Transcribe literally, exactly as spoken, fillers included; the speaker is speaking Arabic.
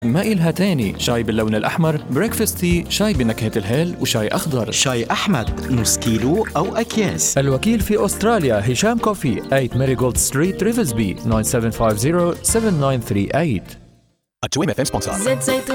ما إلها تاني، شاي باللون الأحمر، بريكفاست تي، شاي بنكهة الهيل، وشاي أخضر. شاي أحمد نص كيلو أو أكياس. الوكيل في أستراليا هشام كوفي، ثمانية Marigold Street ريفزبي، تسعة سبعة خمسة صفر سبعة تسعة ثلاثة ثمانية. A two M F M sponsor.